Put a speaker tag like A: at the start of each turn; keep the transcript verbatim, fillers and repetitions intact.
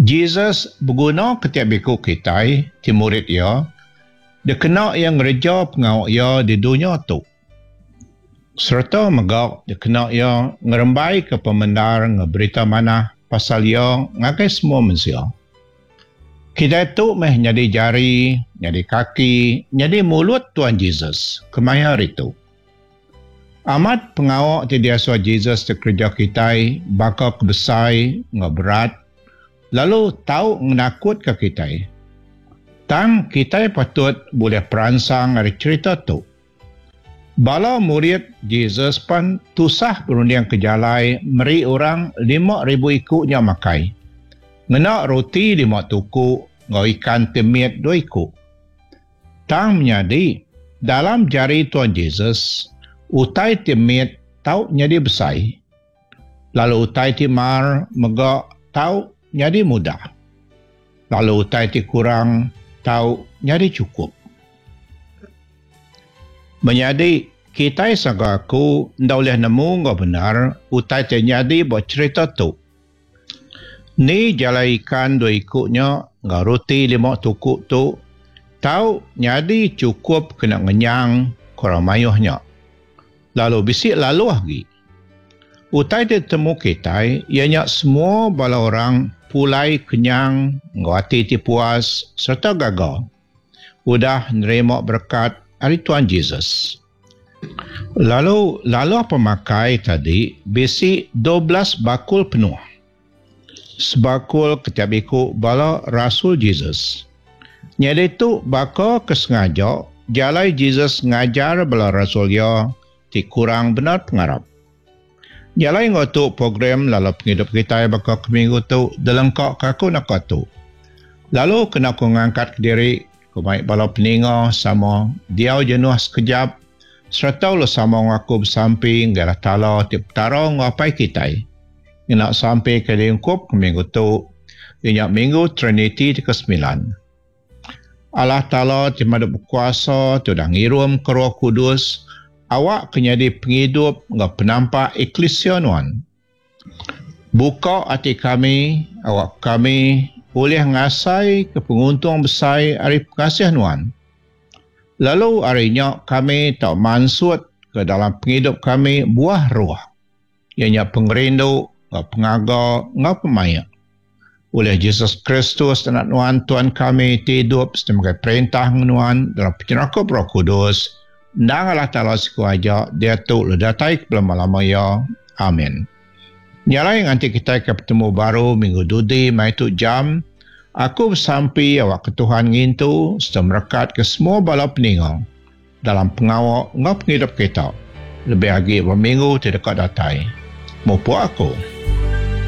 A: Jesus berguna ketiap biku kita, ti murid ia, dia kena yang reja pengawak ia di dunia tu. Serta megak dia kena ia ngerembai ke pemendar ngeberita mana pasal ia ngakai semua manusia. Kita itu meh jadi jari, jadi kaki, jadi mulut Tuhan Yesus, kemaya itu. Amat pengawak ti diaswa Jesus di kerja kita, bakal kebesai, ngeberat, lalu tahu menakut ke kita. Tang kita patut boleh peransang dari cerita tu. Bala murid Jesus pun tusah berunding ke jalai meri orang lima ribu ikutnya makai. Ngena roti lima tuku, ngau ikan temit dua ikut. Tang menyadi dalam jari Tuhan Jesus, utai temit tau nyadi besai. Lalu utai timar megak tau nyadi mudah. Lalu utai ti kurang tau nyadi cukup. Menyadi kita sangka aku ndak boleh nemu ngau benar utai ti nyadi buat cerita tu. Ni jalai ikan dua ikutnya ngau roti lima tukuk tu tau nyadi cukup kena ngenyang kurang mayuhnya. Lalu bisik lalu lagi. Utai ti temu kita ianya semua bala orang pulai kenyang, ngawati ti puas, serta gagal. Udah nerima berkat dari Tuhan Yesus. Lalu, lalu pemakai tadi, besi dua belas bakul penuh. Sebakul ketiap ikut bala Rasul Yesus. Nyada itu bakal kesengaja, jalai Yesus ngajar bala Rasul ya, ti kurang benar pengarap. Jalai ngotu program lalu penghidup kita bakal ke minggu tu dalam kau kaku nak tu. Lalu kena aku ngangkat ke diri ku baik bala peninga sama dia jenuh sekejap serta lu sama ngaku bersamping gara tala tip taro ngapai kita. Nak sampai ke lingkup ke minggu tu inyak minggu Trinity ke sembilan. Allah Ta'ala timada berkuasa tu dah ngirum ke Roh Kudus. Awak kenyadi penghidup ngah penampak eklesia nuan. Buka hati kami, awak kami boleh ngasai ke penguntung besar hari pengasihan nuan. Lalu harinya kami tak mansut ke dalam penghidup kami buah roh. Ianya pengerindu, ngah pengaga, ngah pemaya. Oleh Yesus Kristus dan nuan Tuhan kami hidup sebagai perintah nuan dalam penyerakup Roh Kudus. Nang Allah Ta'ala sekuaja, dia tu ledatai ke lama-lama ya. Amin. Nyalai nanti kita ke bertemu baru minggu dudi, mai tu jam. Aku bersampi awak ke Tuhan ngintu, serta merekat ke semua bala peningang dalam pengawak ngau penghidup kita. Lebih lagi berminggu tidak datai. Mupu aku.